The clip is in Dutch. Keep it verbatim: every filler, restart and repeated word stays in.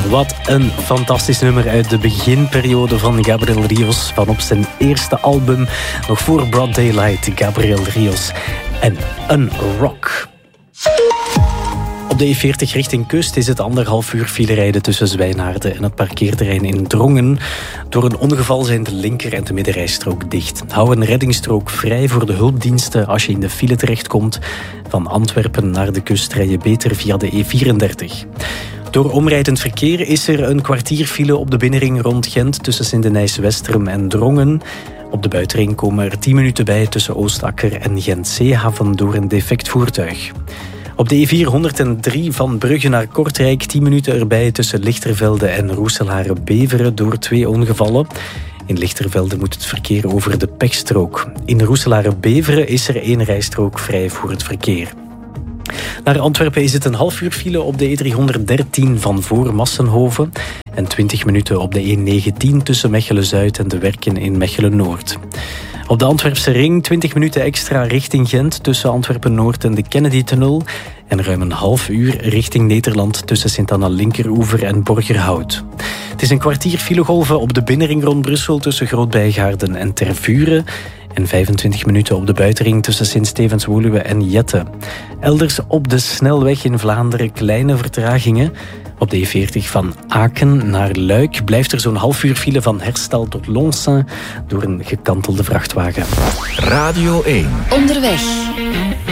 Wat een fantastisch nummer uit de beginperiode van Gabriel Rios. Van op zijn eerste album, nog voor Broad Daylight, Gabriel Rios en een rock. Op de E veertig richting kust is het anderhalf uur file rijden tussen Zwijnaarden en het parkeerterrein in Drongen. Door een ongeval zijn de linker- en de middenrijstrook dicht. Hou een reddingsstrook vrij voor de hulpdiensten als je in de file terechtkomt. Van Antwerpen naar de kust rij je beter via de E vierendertig. Door omrijdend verkeer is er een kwartier file op de binnenring rond Gent tussen Sint-Denijs-Westerum en Drongen. Op de buitenring komen er tien minuten bij tussen Oostakker en Gent-Zeehaven door een defect voertuig. Op de E vierhonderddrie van Brugge naar Kortrijk tien minuten erbij tussen Lichtervelde en Roeselare-Beveren door twee ongevallen. In Lichtervelde moet het verkeer over de pechstrook. In Roeselare-Beveren is er één rijstrook vrij voor het verkeer. Naar Antwerpen is het een half uur file op de E driehonderddertien van voor Massenhoven en twintig minuten op de E negentien tussen Mechelen-Zuid en de Werken in Mechelen-Noord. Op de Antwerpse ring twintig minuten extra richting Gent tussen Antwerpen-Noord en de Kennedy-tunnel en ruim een half uur richting Nederland tussen Sint-Anna-Linkeroever en Borgerhout. Het is een kwartier filegolven op de binnenring rond Brussel tussen Groot-Bijgaarden en Tervuren en vijfentwintig minuten op de buitenring tussen Sint-Stevens-Woluwe en Jette. Elders op de snelweg in Vlaanderen kleine vertragingen. Op de E veertig van Aken naar Luik blijft er zo'n half uur file van Herstal tot Lonsin door een gekantelde vrachtwagen. Radio één. Onderweg.